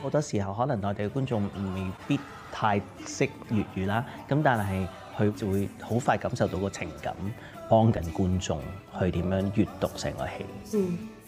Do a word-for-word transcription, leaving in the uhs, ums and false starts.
好多時候可能內地嘅觀眾未必太識粵語啦，咁但係佢就會好快感受到個情感，幫緊觀眾去點樣閱讀成個戲。 嗯。